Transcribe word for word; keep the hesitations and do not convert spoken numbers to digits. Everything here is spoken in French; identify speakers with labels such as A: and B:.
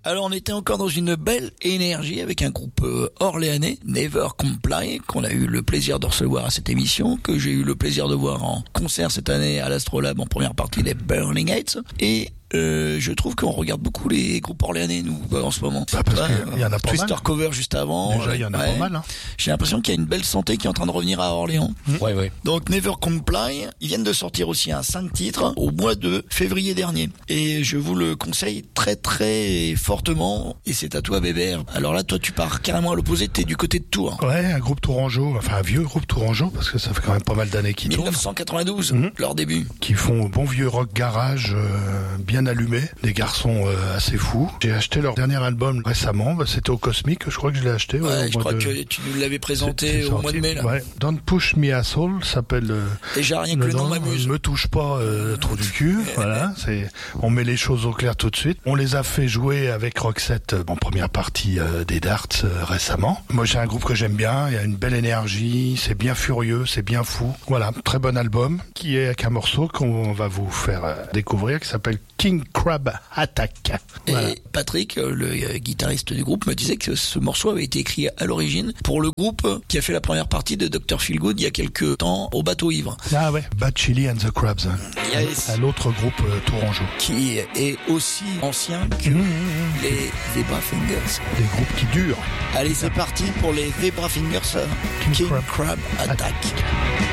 A: Alors on était encore dans une belle énergie avec un groupe euh, orléanais, Never Comply, qu'on a eu le plaisir de recevoir à cette émission, que j'ai eu le plaisir de voir en concert cette année à l'Astrolabe en première partie des Burning Heights. Et Euh, je trouve qu'on regarde beaucoup les groupes orléanais, nous, en ce moment.
B: Bah parce qu'il y en a pas
A: Twister
B: mal.
A: Cover juste avant.
B: Déjà, il y en a
A: ouais.
B: pas mal. Hein.
A: J'ai l'impression qu'il y a une belle santé qui est en train de revenir à Orléans.
B: Mmh.
C: Ouais, ouais.
A: Donc, Never Comply, ils viennent de sortir aussi un cinq titres au mois de février dernier. Et je vous le conseille très, très fortement. Et c'est à toi, Bébert. Alors là, toi, tu pars carrément à l'opposé, t'es du côté de Tours.
B: Ouais, un groupe tourangeau, enfin un vieux groupe tourangeau, parce que ça fait quand même pas mal d'années qu'ils tournent.
A: dix-neuf cent quatre-vingt-douze,
B: Mmh.
A: leur début.
B: Qui font bon vieux rock garage, euh, bien allumé. Des garçons euh, assez fous. J'ai acheté leur dernier album récemment, bah, c'était au Cosmic, je crois que je l'ai acheté.
A: Ouais,
B: ouais,
A: je crois de... que tu nous l'avais présenté
B: c'est, c'est
A: au mois de mai, là.
B: Ouais. Don't Push Me Asshole s'appelle. Euh,
A: Déjà, rien que le nom m'amuse.
B: Me touche pas euh, trop du cul. Voilà, c'est. On met les choses au clair tout de suite. On les a fait jouer avec Roxette euh, en première partie euh, des Darts euh, récemment. Moi, j'ai un groupe que j'aime bien. Il y a une belle énergie. C'est bien furieux, c'est bien fou. Voilà, très bon album qui est avec un morceau qu'on va vous faire euh, découvrir qui s'appelle King Crab Attack. Voilà.
A: Et Patrick, le euh, guitariste du groupe, me disait que ce morceau avait été écrit à l'origine pour le groupe qui a fait la première partie de docteur Feelgood il y a quelques temps au Bateau Ivre.
B: Ah ouais, Bad Chili and the Crabs.
A: Yes.
B: Un autre groupe euh, tourangeau.
A: Qui est aussi ancien que mmh, mmh. les Zebra Fingers.
B: Des groupes qui durent.
A: Allez, c'est parti pour les Zebra Fingers.
B: King,
A: King
B: Crab,
A: Crab Attack. Attack.